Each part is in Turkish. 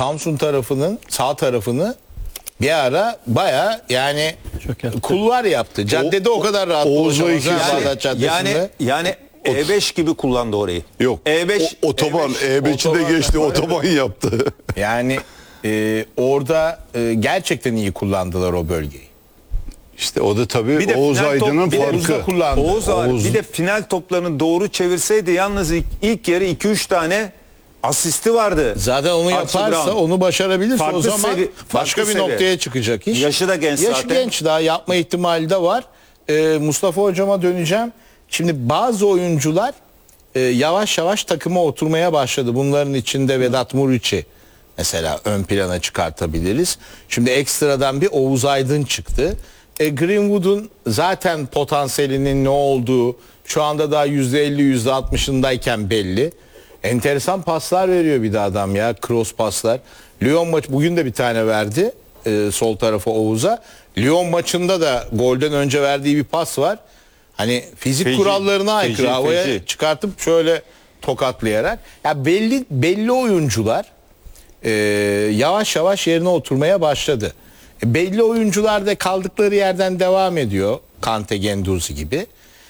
Samsun tarafının sağ tarafını bir ara baya yani kulvar yaptı. Caddede o kadar rahat dolaşamaz. Bağdat Caddesi'nde. Yani E5 gibi kullandı orayı. Yok. E5 otoban, E5'i de geçti, otoban yaptı. Yani orada gerçekten iyi kullandılar o bölgeyi. İşte o da tabii Bir de Oğuz final top- Aydın'ın bir de farkı. kullandı. Oğuz abi Oğuz. bir de final toplarını doğru çevirseydi yalnız ilk yarı 2-3 tane asisti vardı. Zaten onu Archie yaparsa, Brown. onu başarabilirse Farklı o zaman farklı başka bir seviye. noktaya çıkacak iş. Yaşı da genç Yaşı zaten. genç, daha yapma ihtimali de var. Mustafa hocama döneceğim. Şimdi bazı oyuncular yavaş yavaş takıma oturmaya başladı. Bunların içinde Vedat Muriç'i mesela ön plana çıkartabiliriz. Şimdi ekstradan bir Oğuz Aydın çıktı. Greenwood'un zaten potansiyelinin ne olduğu şu anda daha %50 %60'ındayken belli. Enteresan paslar veriyor bir de adam ya, cross paslar. Lyon maçı bugün de bir tane verdi sol tarafa Oğuz'a. Lyon maçında da golden önce verdiği bir pas var. Hani fizik Feci, kurallarına aykırı, feci, havaya feci. çıkartıp şöyle tokatlayarak. Ya belli oyuncular yavaş yavaş yerine oturmaya başladı. Belli oyuncular da kaldıkları yerden devam ediyor. Kante, Guendouzi gibi.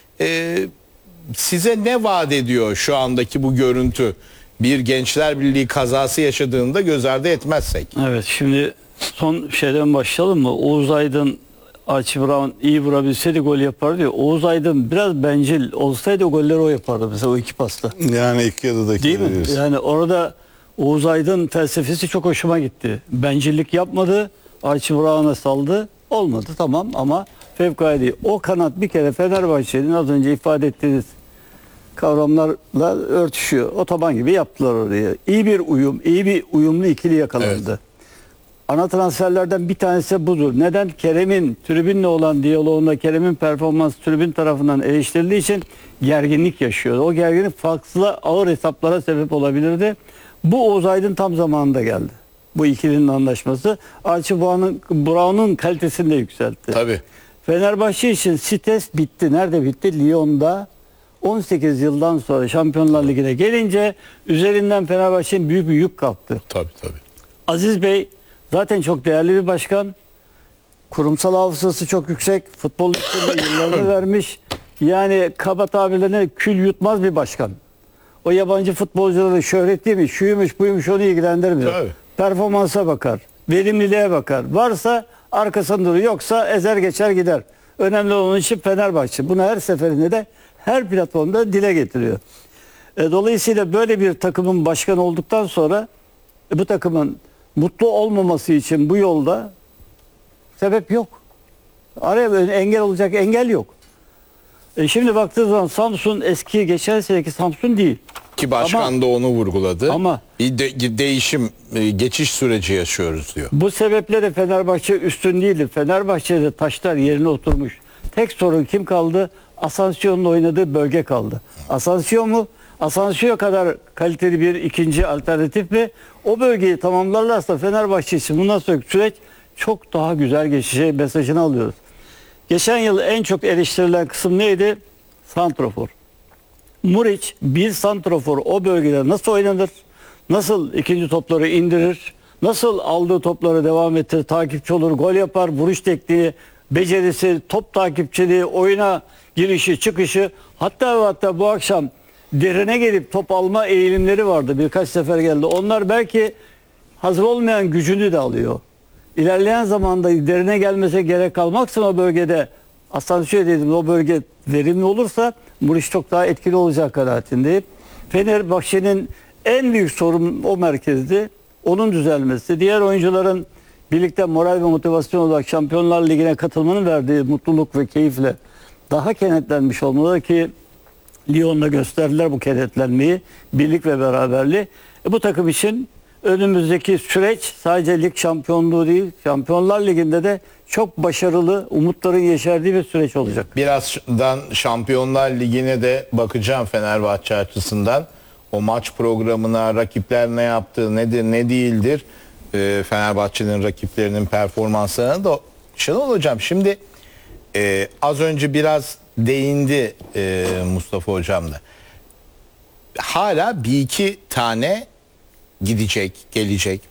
Size ne vaat ediyor şu andaki bu görüntü? Bir Gençler Birliği kazası yaşadığında göz ardı etmezsek. Evet, şimdi son şeyden başlayalım mı? Oğuz Aydın, Archie Brown iyi vurabilseydi gol yapar diyor. Oğuz Aydın biraz bencil olsaydı o golleri o yapardı mesela o iki pasla. Yani ilk yarıdaki Değil mi? diyorsun. Yani orada Oğuz Aydın felsefesi çok hoşuma gitti. Bencillik yapmadı, Archie Brown'a saldı. Olmadı tamam ama fevkalade iyi. O kanat bir kere Fenerbahçe'nin az önce ifade ettiğiniz kavramlarla örtüşüyor. Otoban gibi yaptılar orayı. İyi bir uyum, iyi bir uyumlu ikili yakalandı. Evet. Ana transferlerden bir tanesi budur. Neden? Kerem'in tribünle olan diyaloğunda Kerem'in performansı tribün tarafından eleştirildiği için gerginlik yaşıyor. O gerginlik farklı ağır hesaplara sebep olabilirdi. Bu Oğuz Aydın tam zamanında geldi. Bu ikilinin anlaşması Archie Brown'un kalitesini de yükseltti. Tabii. Fenerbahçe için stres bitti. Nerede bitti? Lyon'da 18 yıldan sonra Şampiyonlar Ligi'ne gelince üzerinden Fenerbahçe'nin büyük bir yük kalktı. Tabii. Aziz Bey zaten çok değerli bir başkan. Kurumsal hafızası çok yüksek. Futbol içinde yıllarını vermiş. Yani kaba tabirlerine kül yutmaz bir başkan. O yabancı futbolcuları şöhretliymiş, şuymuş, buymuş onu ilgilendirmiyor. Tabii. Performansa bakar, verimliliğe bakar. Varsa arkasında durur, yoksa ezer geçer gider. Önemli olan için Fenerbahçe. Bunu her seferinde de her platformda dile getiriyor. Dolayısıyla böyle bir takımın başkanı olduktan sonra bu takımın mutlu olmaması için bu yolda sebep yok. Araya böyle engel olacak engel yok. Şimdi baktığı zaman Samsun eski geçen seneki Samsun değil. Ki başkan da onu vurguladı. Ama- bir değişim, geçiş süreci yaşıyoruz diyor. Bu sebeple de Fenerbahçe üstün değildir. Fenerbahçe'de taşlar yerine oturmuş. Tek sorun kim kaldı? Asansiyon'un oynadığı bölge kaldı. Asansiyon mu? Asansiyon kadar kaliteli bir ikinci alternatif mi? O bölgeyi tamamlarlarsa Fenerbahçe için bundan sonraki süreç çok daha güzel geçeceği mesajını alıyoruz. Geçen yıl en çok eleştirilen kısım neydi? Santrofor. Muriç bir santrofor o bölgede nasıl oynanır? Nasıl ikinci topları indirir? Nasıl aldığı topları devam ettirir? Takipçi olur, gol yapar, vuruş tekniği, becerisi, top takipçiliği, oyuna girişi, çıkışı. Hatta bu akşam derine gelip top alma eğilimleri vardı. Birkaç sefer geldi. Onlar belki hazır olmayan gücünü de alıyor. İlerleyen zamanda derine gelmese gerek kalmaksın o bölgede asansör dedim o bölge verimli olursa Muriç çok daha etkili olacak kanaatindeyim. Fenerbahçe'nin en büyük sorun o merkezdi. Onun düzelmesi. Diğer oyuncuların birlikte moral ve motivasyon olarak Şampiyonlar Ligi'ne katılmanın verdiği mutluluk ve keyifle daha kenetlenmiş olmalı ki Lyon'da gösterdiler bu kenetlenmeyi. Birlik ve beraberliği. Bu takım için önümüzdeki süreç sadece lig şampiyonluğu değil, Şampiyonlar Ligi'nde de çok başarılı, umutların yeşerdiği bir süreç olacak. Birazdan Şampiyonlar Ligi'ne de bakacağım Fenerbahçe açısından. O maç programına, rakipler ne yaptı, nedir, ne değildir. Fenerbahçe'nin rakiplerinin performanslarına da Şenol Hocam şimdi az önce biraz değindi Mustafa Hocam da. Hala bir iki tane gidecek, gelecek.